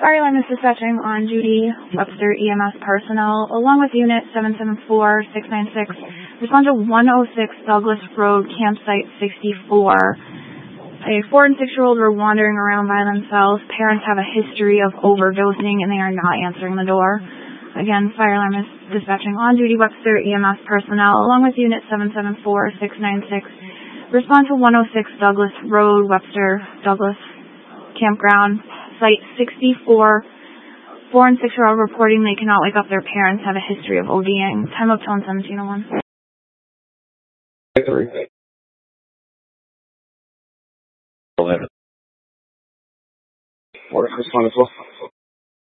Fire alarm is dispatching on duty, Webster EMS personnel, along with Unit 774-696. Respond to 106 Douglas Road, Campsite 64. A 4 and 6-year-old were wandering around by themselves. Parents have a history of overdosing, and they are not answering the door. Again, fire alarm is dispatching on duty, Webster EMS personnel, along with Unit 774-696. Respond to 106 Douglas Road, Webster, Douglas Campground, Site 64. 4 and 6-year-old reporting they cannot wake up their parents, have a history of ODing. Time of tone 1701. Order responded well.